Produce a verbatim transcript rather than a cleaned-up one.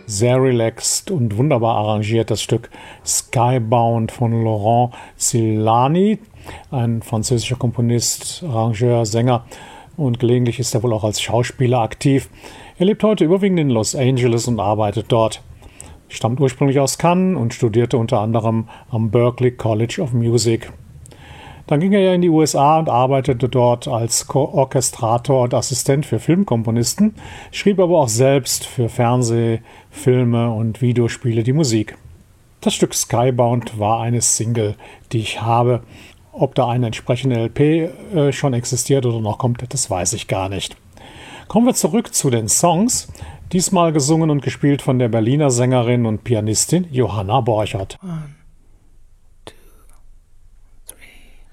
Sehr relaxed und wunderbar arrangiert das Stück Skybound von Laurent Silani, ein französischer Komponist, Arrangeur, Sänger und gelegentlich ist er wohl auch als Schauspieler aktiv. Er lebt heute überwiegend in Los Angeles und arbeitet dort. Stammt ursprünglich aus Cannes und studierte unter anderem am Berklee College of Music. Dann ging er ja in die U S A und arbeitete dort als Orchestrator und Assistent für Filmkomponisten, schrieb aber auch selbst für Fernseh-, Filme und Videospiele die Musik. Das Stück Skybound war eine Single, die ich habe. Ob da eine entsprechende L P äh, schon existiert oder noch kommt, das weiß ich gar nicht. Kommen wir zurück zu den Songs. Diesmal gesungen und gespielt von der Berliner Sängerin und Pianistin Johanna Borchert. One.